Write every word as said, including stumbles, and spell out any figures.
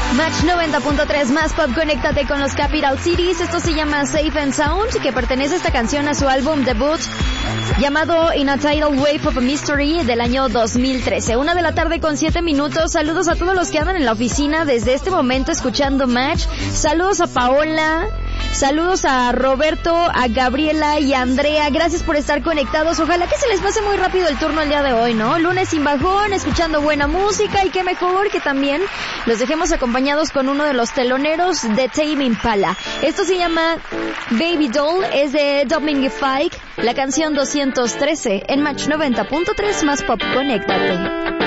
Match noventa punto tres más pop, conéctate con los Capital Cities. Esto se llama Safe and Sound, que pertenece esta canción a su álbum debut llamado In a Tidal Wave of a Mystery del año dos mil trece. Una de la tarde con siete minutos. Saludos a todos los que andan en la oficina desde este momento escuchando Match. Saludos a Paola. Saludos a Roberto, a Gabriela y a Andrea. Gracias por estar conectados. Ojalá que se les pase muy rápido el turno el día de hoy, ¿no? Lunes sin bajón, escuchando buena música, y qué mejor que también los dejemos acompañados con uno de los teloneros de Tame Impala. Esto se llama Baby Doll, es de Dominic Fike, la canción doscientos trece en Match noventa punto tres más pop, conéctate.